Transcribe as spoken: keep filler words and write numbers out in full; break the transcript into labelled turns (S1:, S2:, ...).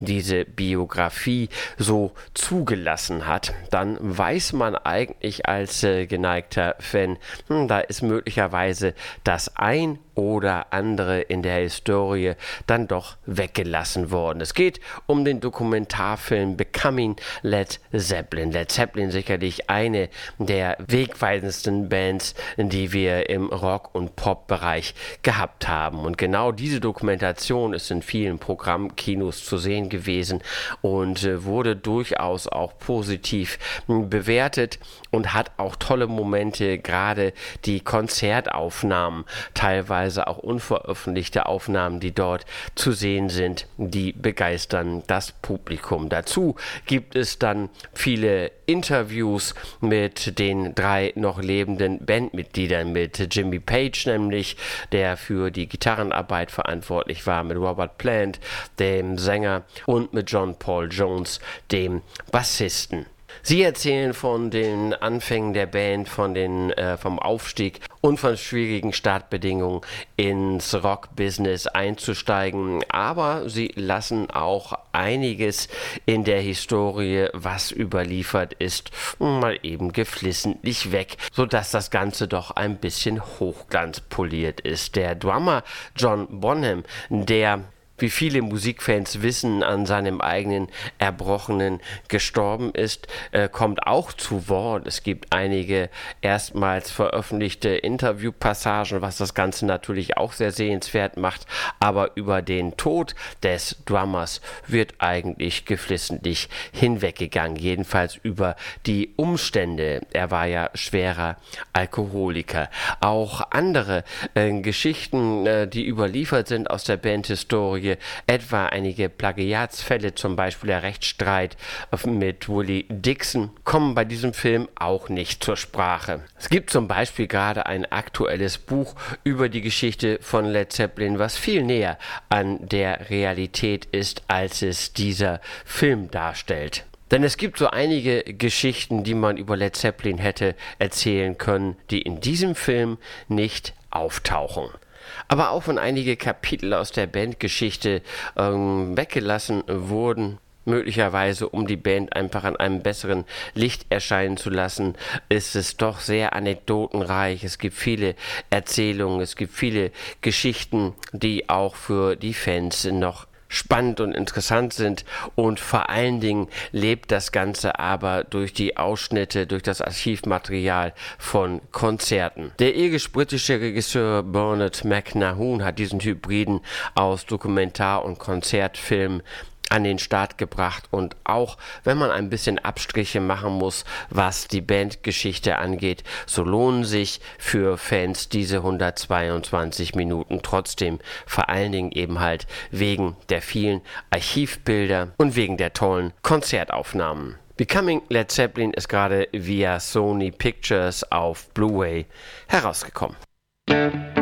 S1: diese Biografie so zugelassen hat, dann weiß man eigentlich als äh, geneigter Fan, hm, da ist möglicherweise das ein oder andere in der Historie dann doch weggelassen worden. Es geht um den Dokumentarfilm Becoming Led Zeppelin. Led Zeppelin sicherlich eine der wegweisendsten Bands, die wir im Rock- und Pop-Bereich gehabt haben. Und genau diese Dokumentation ist in vielen Programmkinos zu sehen gewesen und äh, wurde durchaus auch positiv mh, bewertet und hat auch tolle Momente, gerade die Konzertaufnahmen, teilweise auch unveröffentlichte Aufnahmen, die dort zu sehen sind, die begeistern das Publikum. Dazu gibt es dann viele Interviews mit den drei noch lebenden Bandmitgliedern, mit Jimmy Page nämlich, der für die Gitarrenarbeit verantwortlich war, mit Robert Plant, dem Sänger, und mit John Paul Jones, dem Bassisten. Sie erzählen von den Anfängen der Band, von den, äh, vom Aufstieg und von schwierigen Startbedingungen ins Rock-Business einzusteigen. Aber sie lassen auch einiges in der Historie, was überliefert ist, mal eben geflissentlich weg, sodass das Ganze doch ein bisschen hochglanzpoliert ist. Der Drummer John Bonham, der, wie viele Musikfans wissen, an seinem eigenen Erbrochenen gestorben ist, äh, kommt auch zu Wort. Es gibt einige erstmals veröffentlichte Interviewpassagen, was das Ganze natürlich auch sehr sehenswert macht, aber über den Tod des Drummers wird eigentlich geflissentlich hinweggegangen, jedenfalls über die Umstände. Er war ja schwerer Alkoholiker. Auch andere äh, Geschichten, äh, die überliefert sind aus der Bandhistorie, etwa einige Plagiatsfälle, zum Beispiel der Rechtsstreit mit Willie Dixon, kommen bei diesem Film auch nicht zur Sprache. Es gibt zum Beispiel gerade ein aktuelles Buch über die Geschichte von Led Zeppelin, was viel näher an der Realität ist, als es dieser Film darstellt. Denn es gibt so einige Geschichten, die man über Led Zeppelin hätte erzählen können, die in diesem Film nicht auftauchen. Aber auch wenn einige Kapitel aus der Bandgeschichte ähm, weggelassen wurden, möglicherweise um die Band einfach an einem besseren Licht erscheinen zu lassen, ist es doch sehr anekdotenreich. Es gibt viele Erzählungen, es gibt viele Geschichten, die auch für die Fans noch spannend und interessant sind, und vor allen Dingen lebt das Ganze aber durch die Ausschnitte, durch das Archivmaterial von Konzerten. Der irisch-britische Regisseur Bernard McNahoon hat diesen Hybriden aus Dokumentar- und Konzertfilm an den Start gebracht, und auch wenn man ein bisschen Abstriche machen muss, was die Bandgeschichte angeht, so lohnen sich für Fans diese hundertzweiundzwanzig Minuten trotzdem, vor allen Dingen eben halt wegen der vielen Archivbilder und wegen der tollen Konzertaufnahmen. Becoming Led Zeppelin ist gerade via Sony Pictures auf Blu-ray herausgekommen.